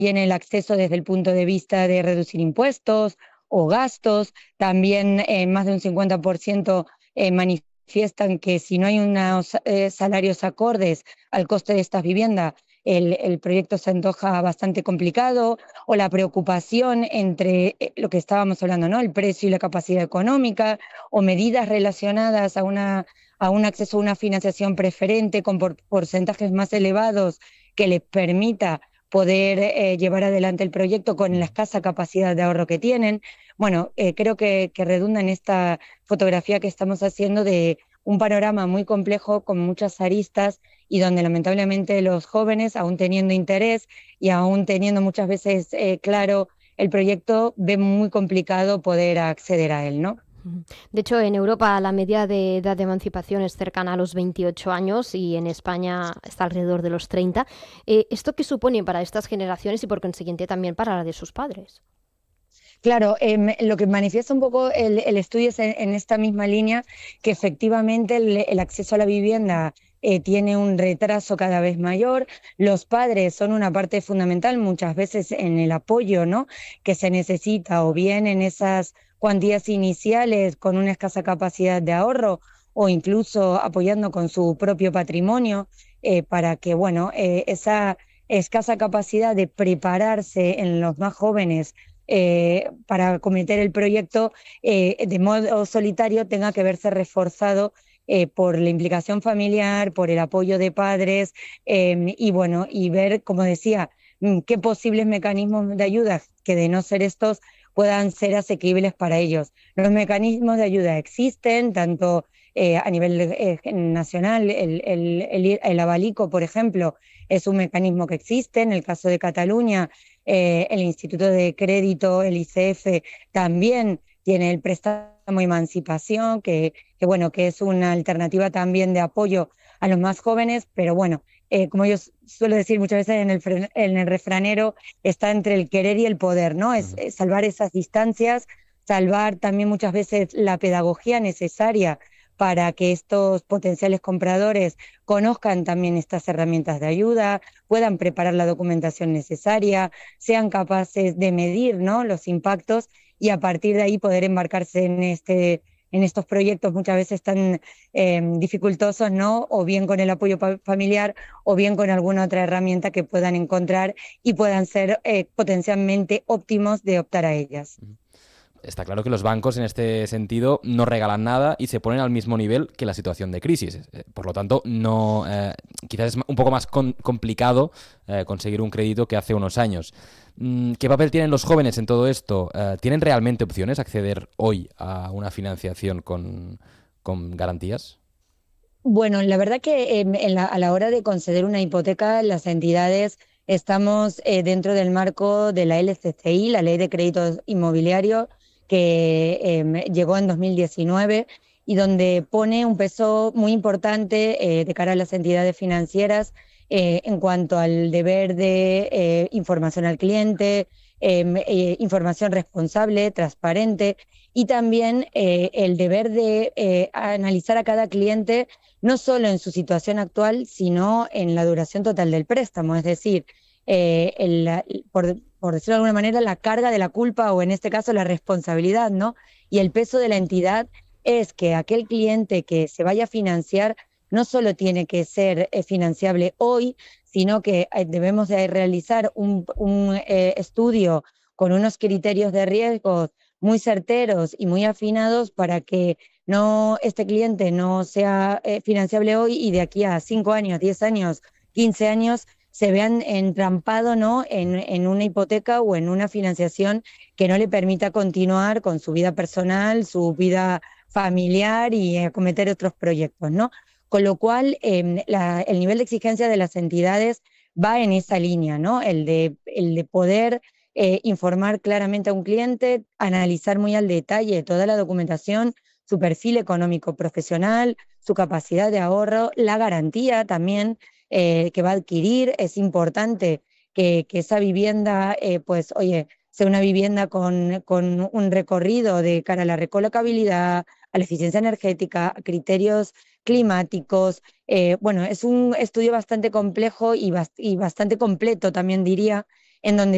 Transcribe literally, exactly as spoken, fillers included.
el acceso desde el punto de vista de reducir impuestos o gastos. También eh, más de un cincuenta por ciento eh, manifiestan que si no hay unos eh, salarios acordes al coste de estas viviendas, el, el proyecto se antoja bastante complicado, o la preocupación entre eh, lo que estábamos hablando, ¿no? El precio y la capacidad económica, o medidas relacionadas a una a un acceso a una financiación preferente con por, porcentajes más elevados que les permita poder eh, llevar adelante el proyecto con la escasa capacidad de ahorro que tienen. Bueno, eh, creo que, que redunda en esta fotografía que estamos haciendo de un panorama muy complejo con muchas aristas y donde lamentablemente los jóvenes, aún teniendo interés y aún teniendo muchas veces eh, claro el proyecto, ven muy complicado poder acceder a él, ¿no? De hecho, en Europa la media de edad de emancipación es cercana a los veintiocho años y en España está alrededor de los treinta. Eh, ¿Esto qué supone para estas generaciones y por consiguiente también para la de sus padres? Claro, eh, lo que manifiesta un poco el, el estudio es en, en, esta misma línea, que efectivamente el, el acceso a la vivienda eh, tiene un retraso cada vez mayor. Los padres son una parte fundamental muchas veces en el apoyo, ¿no?, que se necesita, o bien en esas cuantías iniciales con una escasa capacidad de ahorro, o incluso apoyando con su propio patrimonio, eh, para que, bueno, eh, esa escasa capacidad de prepararse en los más jóvenes Eh, para acometer el proyecto eh, de modo solitario tenga que verse reforzado eh, por la implicación familiar, por el apoyo de padres, eh, y bueno, y ver, como decía, mm, qué posibles mecanismos de ayuda, que de no ser estos, puedan ser asequibles para ellos. Los mecanismos de ayuda existen, tanto eh, a nivel eh, nacional, el, el, el, el abalico, por ejemplo, es un mecanismo que existe. En el caso de Cataluña, eh, el Instituto de Crédito, el I C F, también tiene el préstamo Emancipación, que, que, bueno, que es una alternativa también de apoyo a los más jóvenes, pero bueno, eh, como yo suelo decir muchas veces en el, fre- en el refranero, está entre el querer y el poder, ¿no? Es, Ujú. es salvar esas distancias, salvar también muchas veces la pedagogía necesaria para que estos potenciales compradores conozcan también estas herramientas de ayuda, puedan preparar la documentación necesaria, sean capaces de medir, ¿no?, los impactos, y a partir de ahí poder embarcarse en este en estos proyectos muchas veces tan eh, dificultosos, ¿no?, o bien con el apoyo pa- familiar, o bien con alguna otra herramienta que puedan encontrar y puedan ser eh, potencialmente óptimos de optar a ellas. Está claro que los bancos en este sentido no regalan nada y se ponen al mismo nivel que la situación de crisis. Eh, Por lo tanto, no, eh, quizás es un poco más con- complicado eh, conseguir un crédito que hace unos años. Mm, ¿Qué papel tienen los jóvenes en todo esto? Eh, ¿Tienen realmente opciones a acceder hoy a una financiación con, con garantías? Bueno, la verdad que eh, en la- a la hora de conceder una hipoteca, las entidades estamos eh, dentro del marco de la L C C I, la Ley de Créditos Inmobiliarios, que em, llegó en dos mil diecinueve, y donde pone un peso muy importante eh, de cara a las entidades financieras eh, en cuanto al deber de eh, información al cliente, em, eh, información responsable, transparente, y también eh, el deber de eh, analizar a cada cliente no solo en su situación actual, sino en la duración total del préstamo. Es decir, eh, el- la- por, por decirlo de alguna manera, la carga de la culpa, o en este caso la responsabilidad, ¿no? Y el peso de la entidad es que aquel cliente que se vaya a financiar no solo tiene que ser eh, financiable hoy, sino que eh, debemos de realizar un, un eh, estudio con unos criterios de riesgos muy certeros y muy afinados para que no, este cliente no sea eh, financiable hoy y de aquí a cinco años, diez años, quince años se vean entrampados, ¿no?, en, en una hipoteca o en una financiación que no le permita continuar con su vida personal, su vida familiar y acometer otros proyectos, ¿no? Con lo cual, eh, la, el nivel de exigencia de las entidades va en esa línea, ¿no? El de, el de poder eh, informar claramente a un cliente, analizar muy al detalle toda la documentación, su perfil económico profesional, su capacidad de ahorro, la garantía también eh, que va a adquirir. Es importante que, que esa vivienda, eh, pues, oye, sea una vivienda con, con un recorrido de cara a la recolocabilidad, a la eficiencia energética, a criterios climáticos. Eh, bueno, es un estudio bastante complejo y, bast y bastante completo, también diría, en donde